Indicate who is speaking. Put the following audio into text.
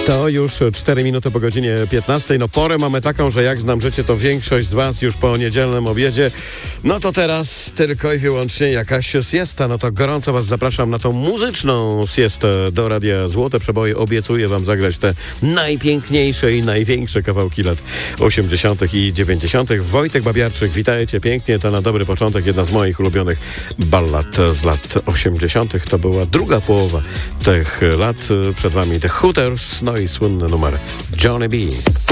Speaker 1: To już 4 minuty po godzinie 15. No porę mamy taką, że jak znam życie, to większość z was już po niedzielnym obiedzie. No to teraz tylko i wyłącznie jakaś siesta. No to gorąco was zapraszam na tą muzyczną siestę do Radia Złote Przeboje. Obiecuję wam zagrać te najpiękniejsze i największe kawałki lat 80. i 90. Wojtek Babiarczyk, witajcie pięknie. To na dobry początek jedna z moich ulubionych ballad z lat 80. To była druga połowa tych lat. Przed wami The Hooters, no i słynny numer Johnny B.